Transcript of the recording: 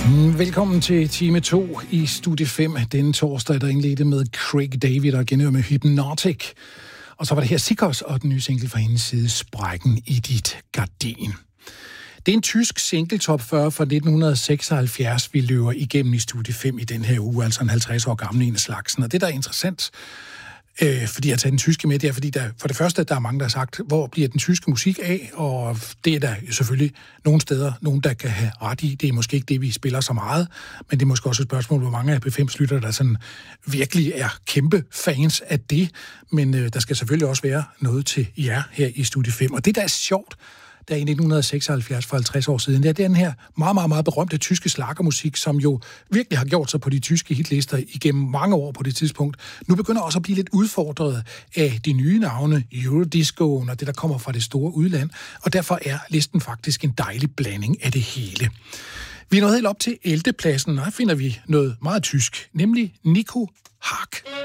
Velkommen til time 2 i Studie 5. Denne torsdag, der indledte med Craig David og genhør med Hypnotic. Og så var det her Sikkers og den nye single fra hendes side, Sprækken i dit gardin. Det er en tysk single top 40 fra 1976, vi løber igennem i Studie 5 i den her uge, altså en 50 år gammel en af slagsen. Og det, der er interessant, fordi jeg tager den tyske med, det er, fordi der, for det første, der er mange, der har sagt, hvor bliver den tyske musik af? Og det er der selvfølgelig nogle steder, nogen, der kan have ret i. Det er måske ikke det, vi spiller så meget, men det er måske også et spørgsmål, hvor mange af P5-lyttere, der sådan virkelig er kæmpe fans af det. Men der skal selvfølgelig også være noget til jer her i Studie 5. Og det, der er sjovt, der i 1976, for 50 år siden, det er den her meget, meget, meget berømte tyske schlagermusik, som jo virkelig har gjort sig på de tyske hitlister igennem mange år på det tidspunkt. Nu begynder også at blive lidt udfordret af de nye navne, Eurodiscoen og det, der kommer fra det store udland, og derfor er listen faktisk en dejlig blanding af det hele. Vi er nået helt op til 11. pladsen, og her finder vi noget meget tysk, nemlig Nico Hack.